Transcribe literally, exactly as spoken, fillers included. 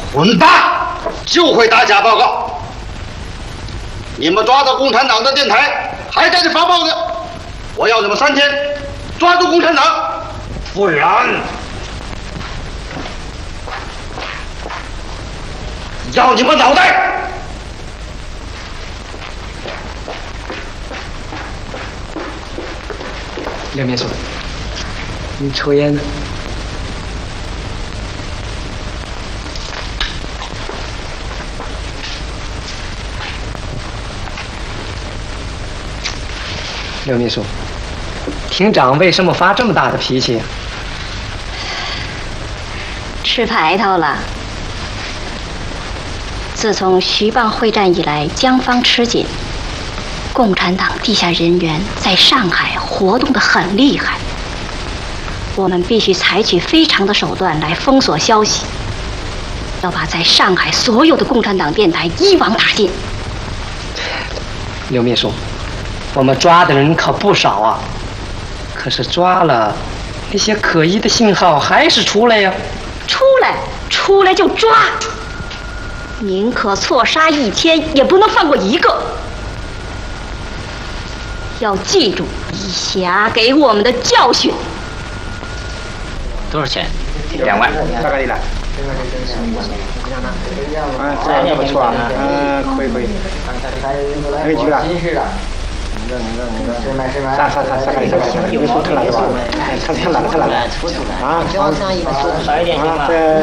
混蛋，就会打假报告。你们抓到共产党的电台还在这发报呢，我要你们三天抓住共产党，不然要你们脑袋！ 刘秘书，你抽烟呢？刘秘书，厅长为什么发这么大的脾气？ 吃排头了。自从徐蚌会战以来，江方吃紧，共产党地下人员在上海活动得很厉害。我们必须采取非常的手段来封锁消息，要把在上海所有的共产党电台一网打尽。 刘秘书，我们抓的人可不少啊，可是抓了，那些可疑的信号还是出来呀。 出来，出来就抓，宁可错杀一千，也不能放过一个。要记住以霞给我们的教训。 多少钱？两万。 大概的了。啊，这个不错啊，嗯，可以可以。还有几个了？啥啥啥啥个啥个，有说出来的吧？他他来了他来了。啊，啊，这。